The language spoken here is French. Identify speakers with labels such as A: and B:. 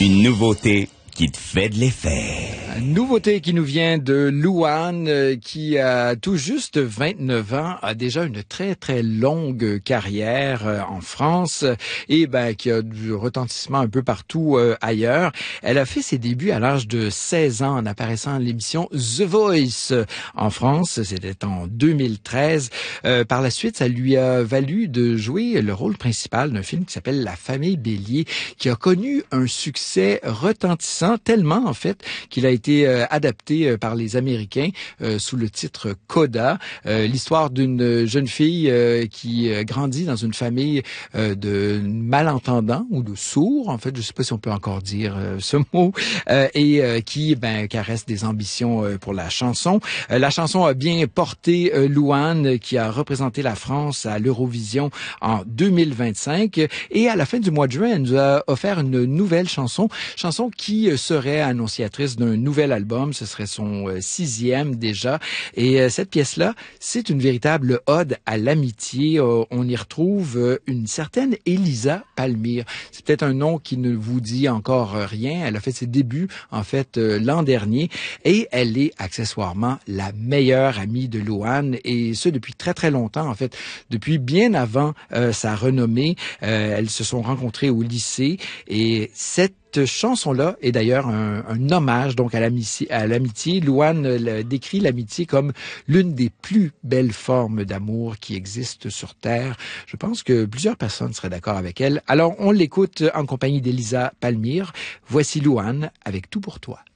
A: Une nouveauté qui te fait de l'effet.
B: Une nouveauté qui nous vient de Louane, qui a tout juste 29 ans, a déjà une très très longue carrière en France et qui a du retentissement un peu partout ailleurs. Elle a fait ses débuts à l'âge de 16 ans en apparaissant à l'émission The Voice en France. C'était en 2013. Par la suite, ça lui a valu de jouer le rôle principal d'un film qui s'appelle La Famille Bélier, qui a connu un succès retentissant, tellement en fait qu'il a été adapté par les Américains sous le titre Coda, l'histoire d'une jeune fille qui grandit dans une famille de malentendants ou de sourds, en fait, je sais pas si on peut encore dire ce mot, et qui caresse des ambitions pour la chanson. La chanson a bien porté Louane, qui a représenté la France à l'Eurovision en 2025, et à la fin du mois de juin, elle nous a offert une nouvelle chanson qui serait annonciatrice d'un nouvel album. Ce serait son 6e déjà. Et cette pièce-là, c'est une véritable ode à l'amitié. On y retrouve une certaine Elisa Palmyre. C'est peut-être un nom qui ne vous dit encore rien. Elle a fait ses débuts, en fait, l'an dernier. Et elle est accessoirement la meilleure amie de Louane. Et ce, depuis très, très longtemps, en fait. Depuis bien avant sa renommée. Elles se sont rencontrées au lycée. Et cette chanson-là est d'ailleurs un hommage donc à l'amitié. Louane décrit l'amitié comme l'une des plus belles formes d'amour qui existent sur Terre. Je pense que plusieurs personnes seraient d'accord avec elle. Alors, on l'écoute en compagnie d'Elisa Palmyre. Voici Louane avec Tout pour toi.